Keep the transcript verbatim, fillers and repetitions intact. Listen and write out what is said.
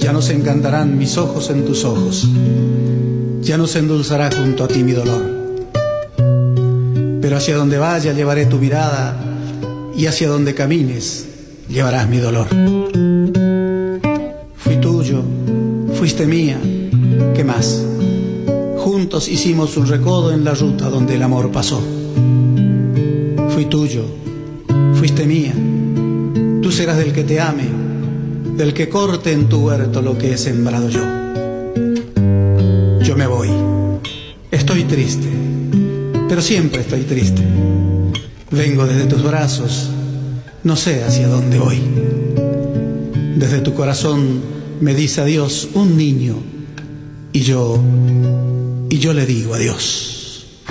Ya no se encantarán mis ojos en tus ojos, ya no se endulzará junto a ti mi dolor. Pero hacia donde vaya llevaré tu mirada, y hacia donde camines llevarás mi dolor. Fui tuyo, fuiste mía, ¿qué más? Juntos hicimos un recodo en la ruta donde el amor pasó. Fui tuyo, fuiste mía, tú serás del que te ame, del que corte en tu huerto lo que he sembrado yo. Yo me voy, estoy triste, pero siempre estoy triste. Vengo desde tus brazos, no sé hacia dónde voy. Desde tu corazón me dice adiós un niño, y yo, y yo le digo adiós.